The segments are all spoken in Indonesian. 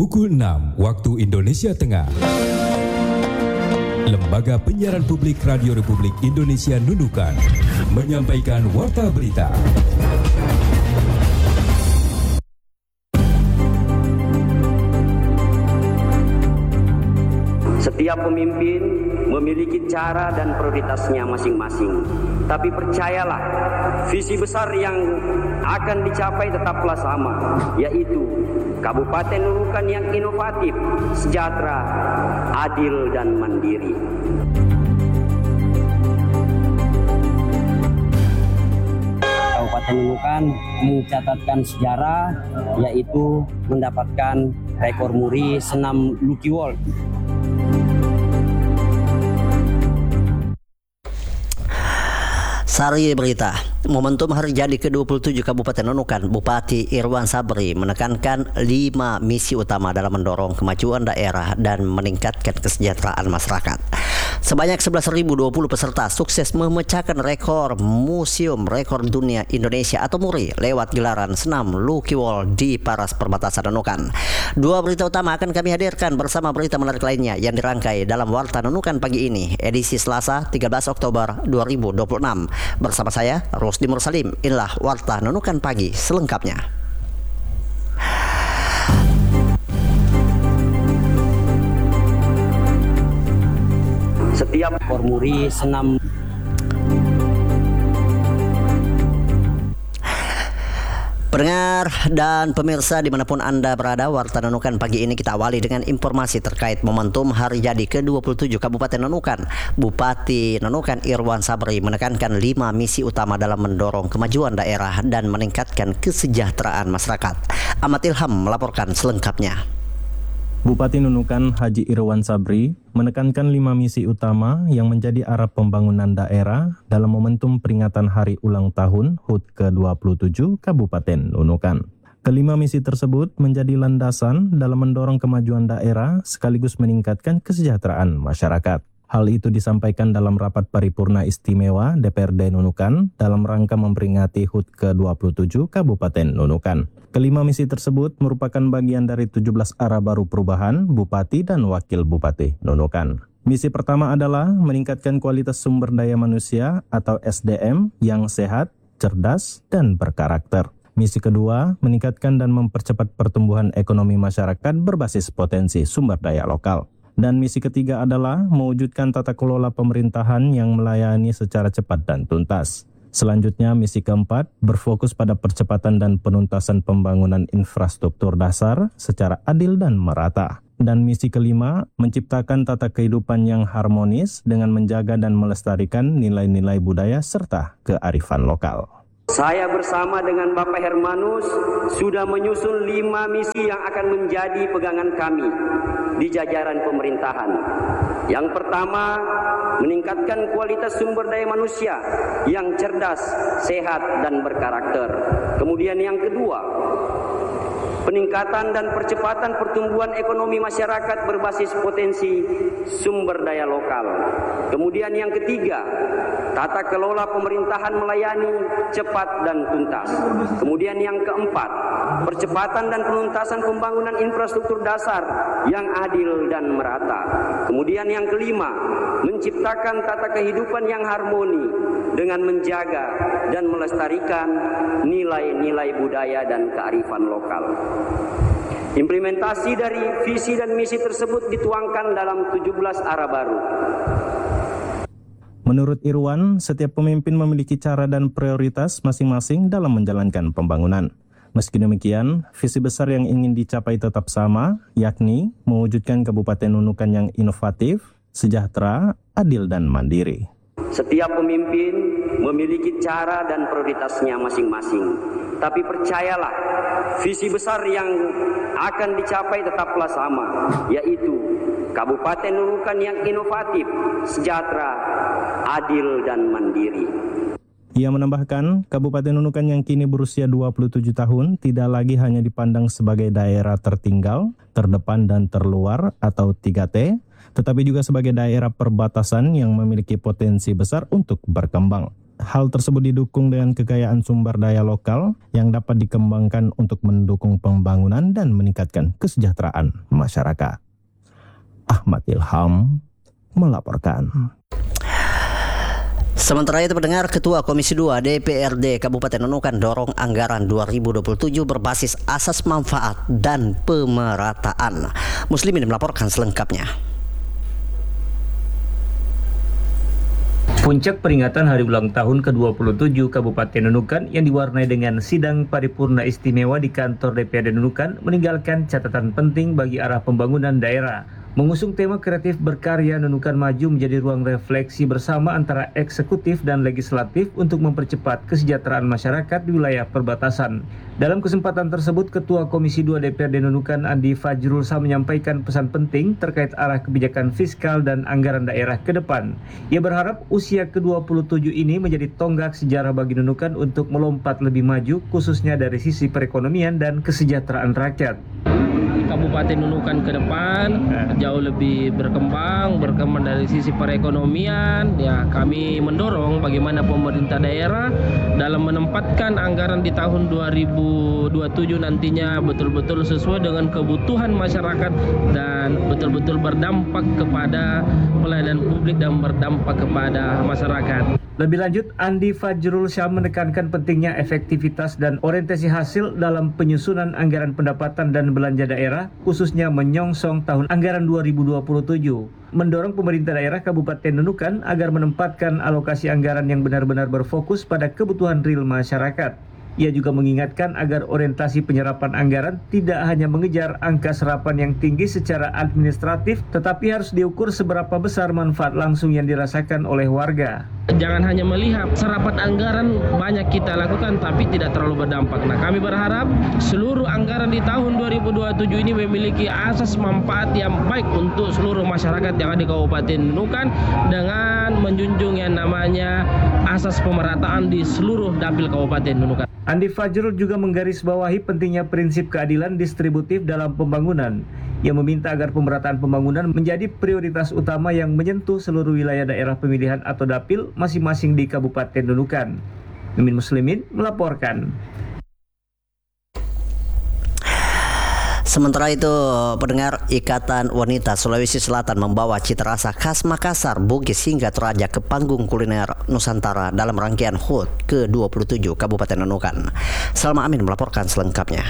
Pukul 6 waktu Indonesia Tengah. Lembaga Penyiaran Publik Radio Republik Indonesia Nunukan menyampaikan warta berita. Setiap pemimpin memiliki cara dan prioritasnya masing-masing. Tapi percayalah, visi besar yang akan dicapai tetaplah sama, yaitu Kabupaten Nunukan yang inovatif, sejahtera, adil, dan mandiri. Kabupaten Nunukan mencatatkan sejarah, yaitu mendapatkan rekor muri senam Lucky World. Sari berita. Momentum hari jadi ke-27 Kabupaten Nunukan, Bupati Irwan Sabri menekankan 5 misi utama dalam mendorong kemajuan daerah dan meningkatkan kesejahteraan masyarakat. Sebanyak 11.020 peserta sukses memecahkan rekor Museum Rekor Dunia Indonesia atau MURI lewat gelaran senam Lucky World di Paras Perbatasan Nunukan. 2 berita utama akan kami hadirkan bersama berita menarik lainnya yang dirangkai dalam Warta Nunukan pagi ini, edisi Selasa 13 Oktober 2026. Bersama saya, Rusdi Mursalim. Inilah Warta Nunukan pagi selengkapnya. Setiap formuri senam. Pendengar dan pemirsa dimanapun Anda berada, Warta Nunukan pagi ini kita awali dengan informasi terkait momentum hari jadi ke-27 Kabupaten Nunukan. Bupati Nunukan Irwan Sabri menekankan 5 misi utama dalam mendorong kemajuan daerah dan meningkatkan kesejahteraan masyarakat. Ahmad Ilham melaporkan selengkapnya. Bupati Nunukan Haji Irwan Sabri menekankan 5 misi utama yang menjadi arah pembangunan daerah dalam momentum peringatan Hari Ulang Tahun HUT ke-27 Kabupaten Nunukan. Kelima misi tersebut menjadi landasan dalam mendorong kemajuan daerah sekaligus meningkatkan kesejahteraan masyarakat. Hal itu disampaikan dalam rapat paripurna istimewa DPRD Nunukan dalam rangka memperingati HUT ke-27 Kabupaten Nunukan. Kelima misi tersebut merupakan bagian dari 17 arah baru perubahan Bupati dan Wakil Bupati Nunukan. Misi pertama adalah meningkatkan kualitas sumber daya manusia atau SDM yang sehat, cerdas, dan berkarakter. Misi kedua, meningkatkan dan mempercepat pertumbuhan ekonomi masyarakat berbasis potensi sumber daya lokal. Dan misi ketiga adalah mewujudkan tata kelola pemerintahan yang melayani secara cepat dan tuntas. Selanjutnya, misi keempat berfokus pada percepatan dan penuntasan pembangunan infrastruktur dasar secara adil dan merata. Dan misi kelima, menciptakan tata kehidupan yang harmonis dengan menjaga dan melestarikan nilai-nilai budaya serta kearifan lokal. Saya bersama dengan Bapak Hermanus sudah menyusun 5 misi yang akan menjadi pegangan kami di jajaran pemerintahan. Yang pertama, meningkatkan kualitas sumber daya manusia yang cerdas, sehat, dan berkarakter. Kemudian yang kedua, peningkatan dan percepatan pertumbuhan ekonomi masyarakat berbasis potensi sumber daya lokal. Kemudian yang ketiga, tata kelola pemerintahan melayani cepat dan tuntas. Kemudian yang keempat, percepatan dan penuntasan pembangunan infrastruktur dasar yang adil dan merata. Kemudian yang kelima, menciptakan tata kehidupan yang harmoni dengan menjaga dan melestarikan nilai-nilai budaya dan kearifan lokal. Implementasi dari visi dan misi tersebut dituangkan dalam 17 arah baru. Menurut Irwan, setiap pemimpin memiliki cara dan prioritas masing-masing dalam menjalankan pembangunan. Meski demikian, visi besar yang ingin dicapai tetap sama, yakni mewujudkan Kabupaten Nunukan yang inovatif, sejahtera, adil, dan mandiri. Setiap pemimpin memiliki cara dan prioritasnya masing-masing. Tapi percayalah, visi besar yang akan dicapai tetaplah sama, yaitu Kabupaten Nunukan yang inovatif, sejahtera, adil, dan mandiri. Ia menambahkan, Kabupaten Nunukan yang kini berusia 27 tahun tidak lagi hanya dipandang sebagai daerah tertinggal, terdepan, dan terluar atau 3T, tetapi juga sebagai daerah perbatasan yang memiliki potensi besar untuk berkembang. hal tersebut didukung dengan kekayaan sumber daya lokal yang dapat dikembangkan untuk mendukung pembangunan dan meningkatkan kesejahteraan masyarakat. Ahmad Ilham melaporkan. Sementara itu pendengar, Ketua Komisi 2 DPRD Kabupaten Nunukan dorong anggaran 2027 berbasis asas manfaat dan pemerataan. Muslimin melaporkan selengkapnya. Puncak peringatan hari ulang tahun ke-27 Kabupaten Nunukan yang diwarnai dengan sidang paripurna istimewa di kantor DPRD Nunukan meninggalkan catatan penting bagi arah pembangunan daerah. Mengusung tema kreatif berkarya Nunukan Maju menjadi ruang refleksi bersama antara eksekutif dan legislatif untuk mempercepat kesejahteraan masyarakat di wilayah perbatasan. Dalam kesempatan tersebut, Ketua Komisi 2 DPRD Nunukan Andi Fajrul Shah menyampaikan pesan penting terkait arah kebijakan fiskal dan anggaran daerah ke depan. Ia berharap usia ke-27 ini menjadi tonggak sejarah bagi Nunukan untuk melompat lebih maju, khususnya dari sisi perekonomian dan kesejahteraan rakyat. Kabupaten Nunukan ke depan jauh lebih berkembang dari sisi perekonomian. Ya, kami mendorong bagaimana pemerintah daerah dalam menempatkan anggaran di tahun 2027 nantinya betul-betul sesuai dengan kebutuhan masyarakat dan betul-betul berdampak kepada pelayanan publik dan berdampak kepada masyarakat. Lebih lanjut, Andi Fajrul Shah menekankan pentingnya efektivitas dan orientasi hasil dalam penyusunan anggaran pendapatan dan belanja daerah, khususnya menyongsong tahun anggaran 2027. Mendorong pemerintah daerah Kabupaten Nunukan agar menempatkan alokasi anggaran yang benar-benar berfokus pada kebutuhan real masyarakat. Ia juga mengingatkan agar orientasi penyerapan anggaran tidak hanya mengejar angka serapan yang tinggi secara administratif, tetapi harus diukur seberapa besar manfaat langsung yang dirasakan oleh warga. Jangan hanya melihat serapan anggaran banyak kita lakukan tapi tidak terlalu berdampak. Nah, kami berharap seluruh anggaran di tahun 2027 ini memiliki asas manfaat yang baik untuk seluruh masyarakat yang ada di Kabupaten Nunukan dengan menjunjung yang namanya asas pemerataan di seluruh dapil Kabupaten Nunukan. Andi Fajrul juga menggarisbawahi pentingnya prinsip keadilan distributif dalam pembangunan. Ia meminta agar pemerataan pembangunan menjadi prioritas utama yang menyentuh seluruh wilayah daerah pemilihan atau dapil masing-masing di Kabupaten Nunukan. Mimin Muslimin melaporkan. Sementara itu, pendengar, Ikatan Wanita Sulawesi Selatan membawa cita rasa khas Makassar, Bugis hingga Toraja ke panggung kuliner Nusantara dalam rangkaian HUT ke-27 Kabupaten Nunukan. Salma Amin melaporkan selengkapnya.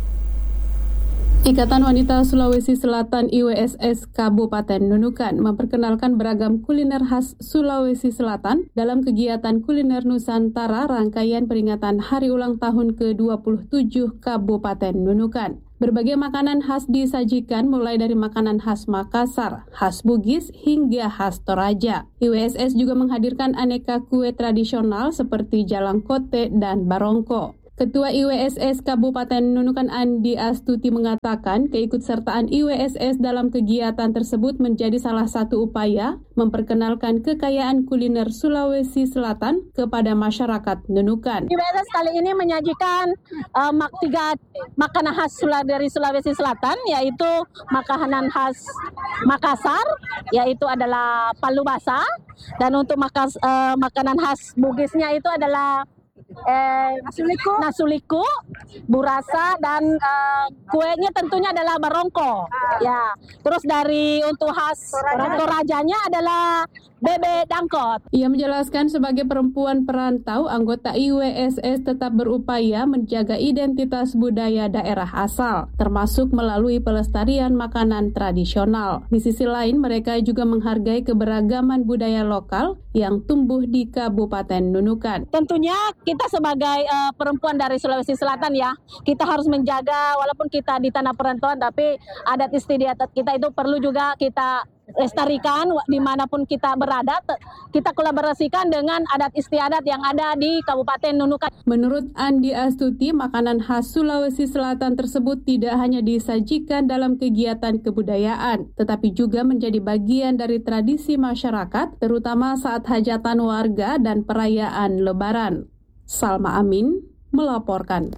Ikatan Wanita Sulawesi Selatan IWSS Kabupaten Nunukan memperkenalkan beragam kuliner khas Sulawesi Selatan dalam kegiatan kuliner Nusantara rangkaian peringatan hari ulang tahun ke-27 Kabupaten Nunukan. Berbagai makanan khas disajikan mulai dari makanan khas Makassar, khas Bugis, hingga khas Toraja. IWSS juga menghadirkan aneka kue tradisional seperti jalangkote dan barongko. Ketua IWSS Kabupaten Nunukan Andi Astuti mengatakan keikutsertaan IWSS dalam kegiatan tersebut menjadi salah satu upaya memperkenalkan kekayaan kuliner Sulawesi Selatan kepada masyarakat Nunukan. IWSS kali ini menyajikan 3 makanan khas dari Sulawesi Selatan, yaitu makanan khas Makassar, yaitu adalah palu basah, dan untuk makanan khas Bugisnya itu adalah nasuliku, burasa, dan kuenya tentunya adalah barongko. Ya, terus untuk khas Torajanya adalah bebek dangkot. Ia menjelaskan sebagai perempuan perantau, anggota IWSS tetap berupaya menjaga identitas budaya daerah asal, termasuk melalui pelestarian makanan tradisional. Di sisi lain, mereka juga menghargai keberagaman budaya lokal yang tumbuh di Kabupaten Nunukan. Tentunya kita sebagai perempuan dari Sulawesi Selatan ya, kita harus menjaga walaupun kita di tanah perantauan, tapi adat istiadat kita itu perlu juga kita lestarikan dimanapun kita berada. Kita kolaborasikan dengan adat istiadat yang ada di Kabupaten Nunukan. Menurut Andi Astuti, makanan khas Sulawesi Selatan tersebut tidak hanya disajikan dalam kegiatan kebudayaan, tetapi juga menjadi bagian dari tradisi masyarakat, terutama saat hajatan warga dan perayaan Lebaran. Salma Amin melaporkan.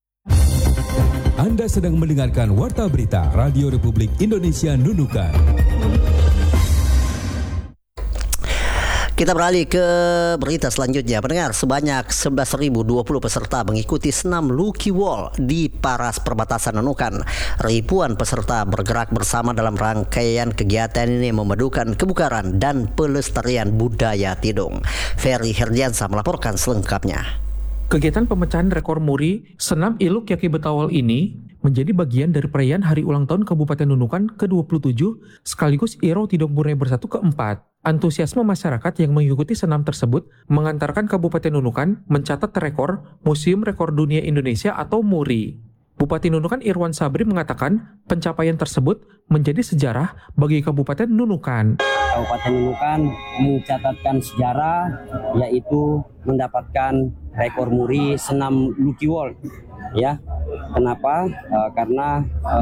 Anda sedang mendengarkan Warta Berita Radio Republik Indonesia Nunukan. Kita beralih ke berita selanjutnya. Pendengar, sebanyak 11.020 peserta mengikuti senam Lucky Wall di Paras Perbatasan Nunukan. Ribuan peserta bergerak bersama dalam rangkaian kegiatan ini memadukan kebugaran dan pelestarian budaya Tidung. Ferry Herdiansa melaporkan selengkapnya. Kegiatan pemecahan rekor muri Senam Iluk Yaki Betawal ini menjadi bagian dari perayaan Hari Ulang Tahun Kabupaten Nunukan ke-27 sekaligus Irau Tidung Burne Bersatu ke-4. Antusiasme masyarakat yang mengikuti senam tersebut mengantarkan Kabupaten Nunukan mencatat rekor Museum Rekor Dunia Indonesia atau MURI. Bupati Nunukan Irwan Sabri mengatakan pencapaian tersebut menjadi sejarah bagi Kabupaten Nunukan. Kabupaten Nunukan mencatatkan sejarah, yaitu mendapatkan rekor muri senam Lucky Wall. Ya, kenapa? Karena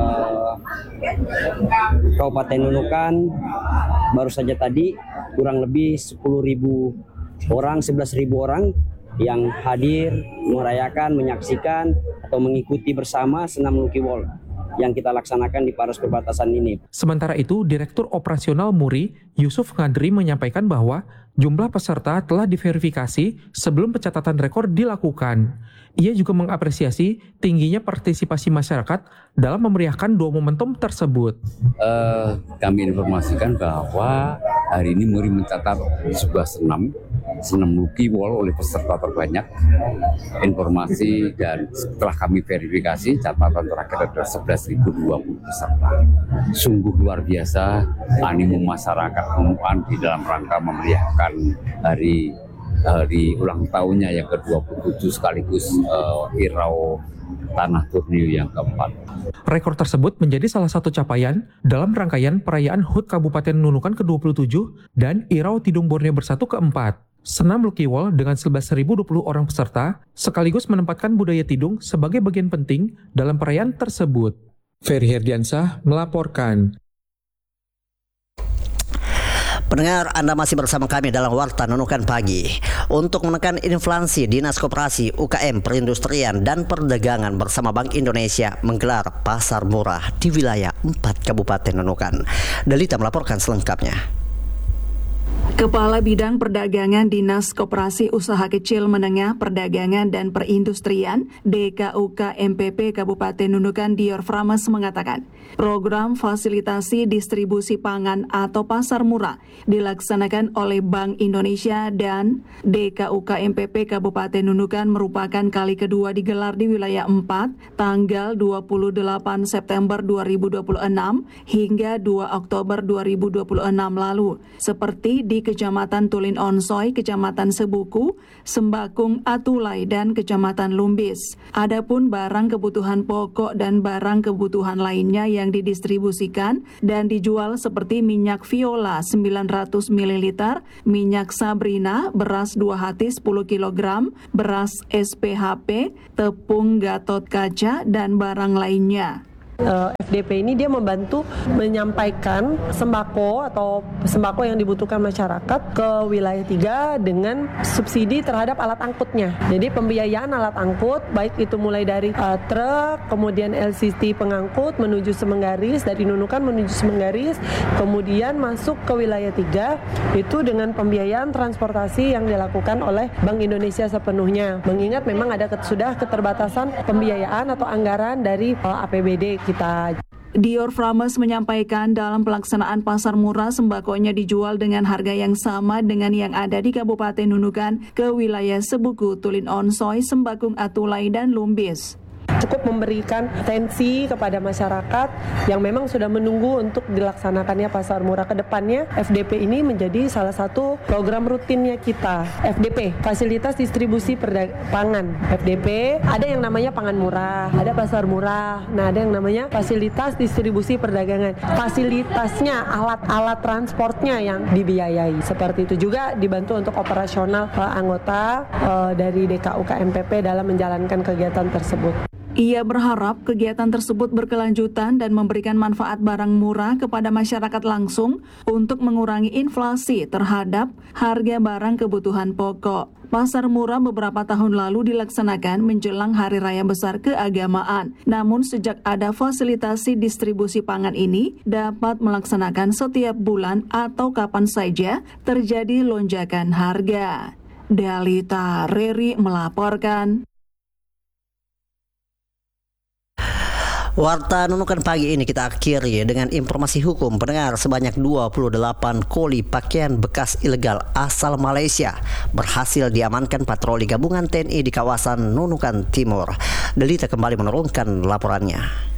Kabupaten Nunukan baru saja tadi kurang lebih 10.000 orang, 11.000 orang yang hadir merayakan, menyaksikan atau mengikuti bersama senam Lucky Wall yang kita laksanakan di Paras Perbatasan ini. Sementara itu, Direktur Operasional MURI, Yusuf Ngadri menyampaikan bahwa jumlah peserta telah diverifikasi sebelum pencatatan rekor dilakukan. Ia juga mengapresiasi tingginya partisipasi masyarakat dalam memeriahkan dua momentum tersebut. Kami informasikan bahwa hari ini MURI mencatat sebuah senam Lucky Wall oleh peserta terbanyak. Informasi dan setelah kami verifikasi, catatan terakhir ada 11.020 peserta. Sungguh luar biasa animo masyarakat Nunukan di dalam rangka memeriahkan hari ulang tahunnya yang ke-27 sekaligus Irau Tanah Turniu yang keempat. Rekor tersebut menjadi salah satu capaian dalam rangkaian perayaan HUT Kabupaten Nunukan ke-27 dan Irau Tidung Borneo Bersatu keempat. Senam Lucky Wall dengan 11.020 orang peserta sekaligus menempatkan budaya Tidung sebagai bagian penting dalam perayaan tersebut. Ferry Herdiansah melaporkan. Pendengar, Anda masih bersama kami dalam Warta Nunukan Pagi. Untuk menekan inflasi, Dinas Koperasi, UKM, Perindustrian, dan Perdagangan bersama Bank Indonesia menggelar pasar murah di wilayah 4 Kabupaten Nunukan. Dalita melaporkan selengkapnya. Kepala Bidang Perdagangan Dinas Koperasi Usaha Kecil Menengah Perdagangan dan Perindustrian DKUK MPP Kabupaten Nunukan Dior Frames mengatakan, program fasilitasi distribusi pangan atau pasar murah dilaksanakan oleh Bank Indonesia dan DKUK MPP Kabupaten Nunukan merupakan kali kedua digelar di wilayah 4 tanggal 28 September 2026 hingga 2 Oktober 2026 lalu, seperti di Kecamatan Tulin Onsoy, Kecamatan Sebuku, Sembakung Atulai, dan Kecamatan Lumbis. Adapun barang kebutuhan pokok dan barang kebutuhan lainnya yang didistribusikan dan dijual seperti minyak Viola 900 ml, minyak Sabrina, beras 2 hati 10 kg, beras SPHP, tepung Gatot Kaca, dan barang lainnya. FDP ini dia membantu menyampaikan sembako atau sembako yang dibutuhkan masyarakat ke wilayah 3 dengan subsidi terhadap alat angkutnya. Jadi pembiayaan alat angkut baik itu mulai dari truk, kemudian LCT pengangkut menuju Semenggaris, dari Nunukan menuju Semenggaris, kemudian masuk ke wilayah 3 itu dengan pembiayaan transportasi yang dilakukan oleh Bank Indonesia sepenuhnya. Mengingat memang ada sudah keterbatasan pembiayaan atau anggaran dari APBD kita. Dior Frames menyampaikan dalam pelaksanaan pasar murah sembakonya dijual dengan harga yang sama dengan yang ada di Kabupaten Nunukan ke wilayah Sebuku, Tulin Onsoy, Sembakung Atulai, dan Lumbis. Cukup memberikan atensi kepada masyarakat yang memang sudah menunggu untuk dilaksanakannya pasar murah ke depannya. FDP ini menjadi salah satu program rutinnya kita. FDP, Fasilitas Distribusi Pangan. FDP, ada yang namanya pangan murah, ada pasar murah, nah ada yang namanya Fasilitas Distribusi Perdagangan. Fasilitasnya, alat-alat transportnya yang dibiayai. Seperti itu juga dibantu untuk operasional anggota dari DKUK MPP dalam menjalankan kegiatan tersebut. Ia berharap kegiatan tersebut berkelanjutan dan memberikan manfaat barang murah kepada masyarakat langsung untuk mengurangi inflasi terhadap harga barang kebutuhan pokok. Pasar murah beberapa tahun lalu dilaksanakan menjelang Hari Raya Besar Keagamaan. Namun sejak ada fasilitasi distribusi pangan ini dapat melaksanakan setiap bulan atau kapan saja terjadi lonjakan harga. Dalita Reri melaporkan. Warta Nunukan pagi ini kita akhiri dengan informasi hukum. Pendengar, sebanyak 28 koli pakaian bekas ilegal asal Malaysia berhasil diamankan patroli gabungan TNI di kawasan Nunukan Timur. Delita kembali menurunkan laporannya.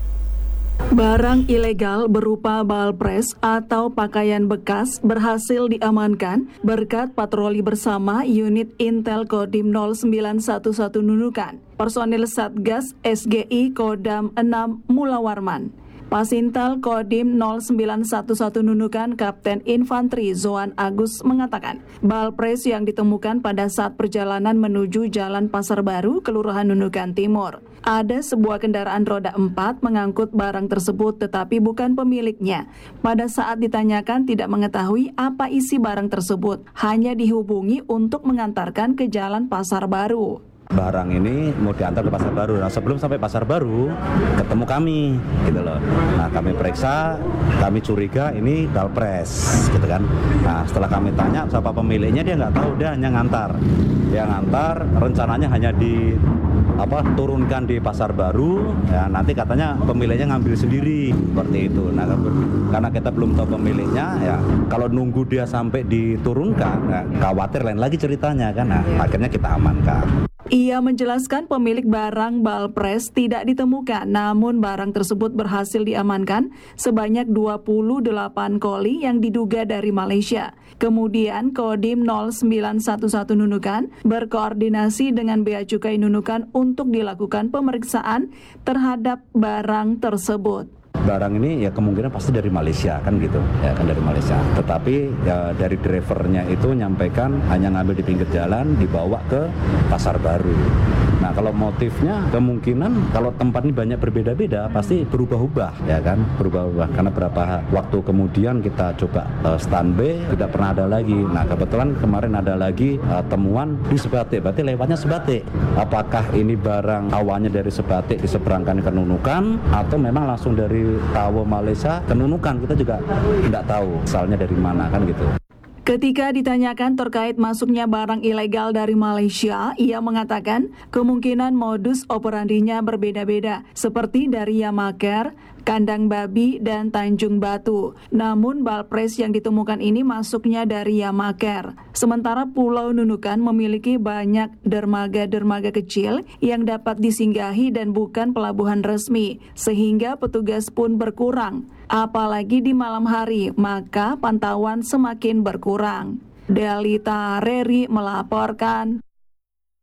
Barang ilegal berupa balpres atau pakaian bekas berhasil diamankan berkat patroli bersama unit Intel Kodim 0911 Nunukan, personil Satgas SGI Kodam 6 Mula Warman. Pasintal Kodim 0911 Nunukan Kapten Infanteri Zoan Agus mengatakan, balpres yang ditemukan pada saat perjalanan menuju Jalan Pasar Baru, Kelurahan Nunukan Timur. Ada sebuah kendaraan roda 4 mengangkut barang tersebut tetapi bukan pemiliknya. Pada saat ditanyakan tidak mengetahui apa isi barang tersebut, hanya dihubungi untuk mengantarkan ke Jalan Pasar Baru. Barang ini mau diantar ke Pasar Baru. Nah, sebelum sampai Pasar Baru ketemu kami, gitu loh. Nah, kami periksa, kami curiga ini balpres, gitu kan. Nah, setelah kami tanya siapa pemiliknya, dia nggak tahu, dia hanya ngantar. Dia ngantar, rencananya hanya turunkan di Pasar Baru, ya nanti katanya pemiliknya ngambil sendiri, seperti itu. Nah, karena kita belum tahu pemiliknya, ya kalau nunggu dia sampai diturunkan, ya, khawatir lain lagi ceritanya kan. Nah, akhirnya kita amankan. Ia menjelaskan pemilik barang balpres tidak ditemukan, namun barang tersebut berhasil diamankan sebanyak 28 koli yang diduga dari Malaysia. Kemudian Kodim 0911 Nunukan berkoordinasi dengan Bea Cukai Nunukan untuk dilakukan pemeriksaan terhadap barang tersebut. Barang ini ya kemungkinan pasti dari Malaysia kan gitu, ya kan dari Malaysia. Tetapi ya dari drivernya itu nyampaikan hanya ngambil di pinggir jalan, dibawa ke Pasar Baru. Nah, kalau motifnya kemungkinan kalau tempat ini banyak berbeda-beda pasti berubah-ubah, ya kan, berubah-ubah. Karena berapa waktu kemudian kita coba standby tidak pernah ada lagi. Nah, kebetulan kemarin ada lagi temuan di Sebatik, berarti lewatnya Sebatik. Apakah ini barang awalnya dari Sebatik diseberangkan ke Nunukan atau memang langsung dari Tawo Malaysia ke Nunukan, kita juga tidak tahu asalnya dari mana kan gitu. Ketika ditanyakan terkait masuknya barang ilegal dari Malaysia, ia mengatakan kemungkinan modus operandinya berbeda-beda, seperti dari Yamaker, Kandang Babi, dan Tanjung Batu. Namun balpres yang ditemukan ini masuknya dari Yamaker. Sementara Pulau Nunukan memiliki banyak dermaga-dermaga kecil yang dapat disinggahi dan bukan pelabuhan resmi, sehingga petugas pun berkurang. Apalagi di malam hari, maka pantauan semakin berkurang. Dalita Reri melaporkan.